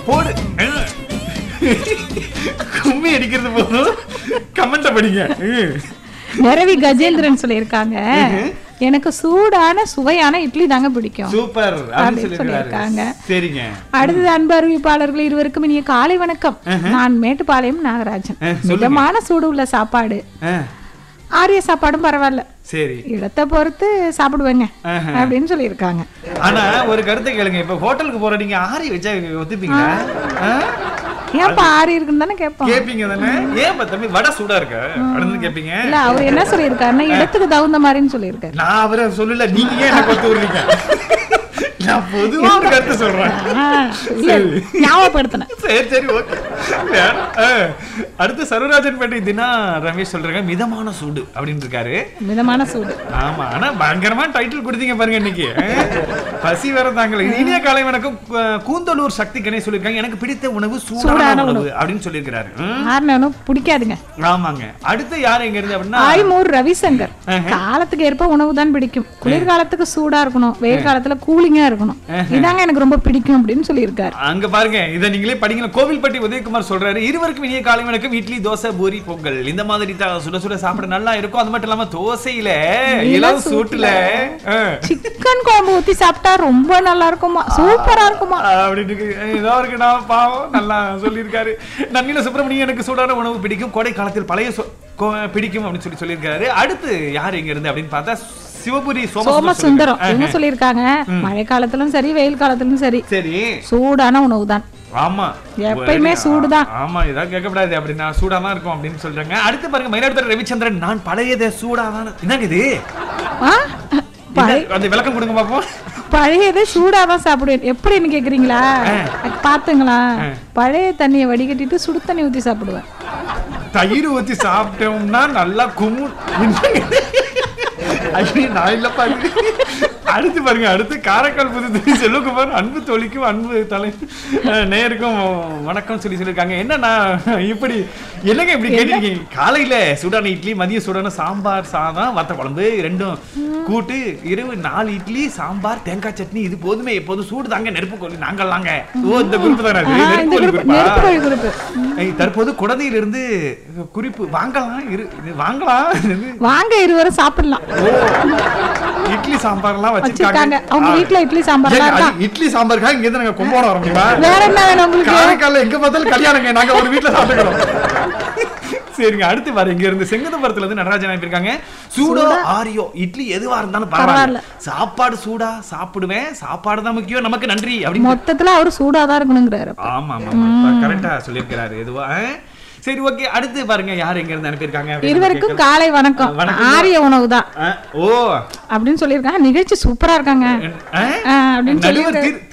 போடு. கும்மி அடிக்கிறது போதும், கமெண்ட படிங்க. நிரவி கஜேந்திரன் சொல்லியிருக்காங்க, எனக்கு சூடான சுவையான இட்லி தாங்க பிடிக்கும். சூப்பர் அப்படின்னு சொல்லியிருக்காங்க. சரிங்க. அடுத்தது அன்பு அறிவிப்பாளர்கள் இருவருக்கும் இனிய காலை வணக்கம். நான் மேட்டுப்பாளையம் நாகராஜன். மிதமான சூடு உள்ள சாப்பாடு, ஆரிய சாப்பாடும் பரவாயில்ல, சரி, இடத்தை பொறுத்து சாப்பிடுவேங்க அப்படின்னு சொல்லியிருக்காங்க. ஆனா ஒரு கருத்தை கேளுங்க, இப்ப ஹோட்டலுக்கு போற நீங்க ஆரி வச்சா ஒத்துப்பீங்களா? ஏன்ப்பா ஆரி இருக்குன்னு தானே கேப்பீங்க தானே? ஏன் தம்பி வடை சூடா இருக்க அப்படின்னு கேப்பீங்க. இல்ல, அவர் என்ன சொல்லியிருக்காருன்னா இடத்துக்கு தகுந்த மாதிரின்னு சொல்லியிருக்காரு. நான் அவரை சொல்லல, நீங்க ஏன் என்ன கொத்து விடுறீங்க? நான் பொதுவா ஒரு கருத்து சொல்றேன், ஞாபகப்படுத்தினேன். சரி சரி ஓகே. அடுத்து சர்வராஜன் பேட்டை தினா ரமேஷ் சொல்றாங்க மிதமான சூடு அப்படின்னு இருக்காரு. மிதமான சூடு, ஆமா. ஆனா பயங்கரமா டைட்டில் கொடுத்தீங்க பாருங்க இன்னைக்கு. பசி வேற தாங்கல. இனிய காலை வணக்கம். கூந்தலூர் சக்தி கணேஷ் சொல்லிருக்காங்க, எனக்கு பிடித்த உணவு சூடான உணவு அப்படின்னு சொல்லியிருக்காரு. பிடிக்காதுங்க. ஆமாங்க. அடுத்து யார் எங்க இருந்து அப்படின்னா ஆய்மூர் ரவிசங்கர், காலத்துக்கு ஏற்ப உணவு தான் பிடிக்கும். குளிர்காலத்துக்கு சூடா இருக்கணும், வெயில் காலத்துல கூலிங்கா இருக்கணும், இதாங்க எனக்கு ரொம்ப பிடிக்கும் அப்படின்னு சொல்லியிருக்காரு. அங்க பாருங்க, இதை நீங்களே படிங்க. கோவில்பட்டி உதயகுமார் சொல்றாரு, இருவருக்கும் இனிய காலை வணக்கம். இட்லி, தோசை, பூரி, பொங்கல் இந்த மாதிரி சுட சுட சாப்பிட நல்லா இருக்கும். அது மட்டும் இல்லாம தோசையில இளம் சூட்டுல சிக்கன் குழம்பு ஊத்தி சாப்பிட்டா ரொம்ப நல்லா இருக்குமா, சூப்பரா இருக்குமா அப்படின்னு ஏதோ இருக்கு. நான் பாவம் நல்லா சொல்லியிருக்காரு. நன்னில சுப்பிரமணியம், எனக்கு சூடான உணவு பிடிக்கும், கோடை காலத்தில் பழைய பிடிக்கும் அப்படின்னு சொல்லியிருக்காரு. அடுத்து யார் எங்க இருந்து அப்படின்னு பார்த்தா சிவபுரி சோமசுந்தரம் என்ன சொல்லியிருக்காங்க, மழை காலத்திலும் சரி வெயில் காலத்திலும் சரி சரி சூடான உணவு தான். ஆமா, எப்பயுமே சூடுதான். ஆமா, இதான் கேட்கக்கூடாது அப்படின்னா சூடாதான் இருக்கும் அப்படின்னு சொல்றாங்க. அடுத்து பாருங்க மயிலாடுதுறை ரவிச்சந்திரன், நான் பழையதை சூடாதான். என்னங்க இது, அந்த விளக்கம் கொடுங்க பாப்போம். பழையதை சூடாதான் சாப்பிடுவேன் எப்படின்னு கேக்குறீங்களா? பாத்துங்களா, பழைய தண்ணியை வடிகட்டிட்டு சுடு தண்ணி ஊத்தி சாப்பிடுவேன். தயிர் ஊத்தி சாப்பிட்டோம்னா நல்லா கும்மு. நான் இல்லப்பா. அடுத்து பாருங்க, அடுத்து காரைக்கால் புதுத்துறை செல்வகுமார், அன்பு தோழிக்கும் அன்பு தலை நேருக்கும் வணக்கம் சொல்லியிருக்காங்க. என்னன்னா இப்படி என்னங்க இப்படி கேட்டீங்க, காலையில சூடான இட்லி, மதியம் சூடான சாம்பார் சாதம் வத்த குழம்பு ரெண்டும் கூட்டு, இரவு 4 இட்லி சாம்பார் தேங்காய் சட்னி, இது போதுமே, எப்போதும் சூடு தாங்க நெருப்பு கோழி நாங்கள்லாங்க. ஓ, இந்த குரூப் தானே தற்போது குழந்தையிலிருந்து குறிப்பு வாங்கலாம் வாங்க, இருவரும் சாப்பிடலாம். இட்லி சாம்பார்லாம் வச்சிருக்காங்க அவங்க வீட்ல. இட்லி சாம்பார், இட்லி சாம்பார்க்கா இங்க இருந்து நாங்க கும்பகோணம் வர முடியுமா? வேற என்ன வேணும் உங்களுக்கு? காரைக்கால்ல எங்க பார்த்தாலும் கல்யாணங்க, நாங்க ஒரு வீட்ல சாப்பிட்டுக்கிறோம். சரிங்க. அடுத்து வர இங்க இருந்து செங்கதபுரத்துல இருந்து நடராஜன் அனுப்பியிருக்காங்க, சூடோ ஆரியோ இட்லி எதுவா இருந்தாலும் பரவாயில்ல, சாப்பாடு சூடா சாப்பிடுவேன், சாப்பாடு தான் முக்கியம், நமக்கு நன்றி அப்படின்னு மொத்தத்துல அவரு சூடாதான் இருக்கணுங்கிறாரு. ஆமா ஆமா, கரெக்டா சொல்லியிருக்கிறாரு. எதுவா சரி ஓகே. அடுத்து பாருங்க யார் எங்க இருந்து அனுப்பியிருக்காங்க. இருவருக்கும் காலை வணக்கம். ஆரிய உணவு தான் ஓ அப்படின்னு சொல்லியிருக்காங்க. நிகழ்ச்சி சூப்பரா இருக்காங்க அப்படின்னு சொல்லி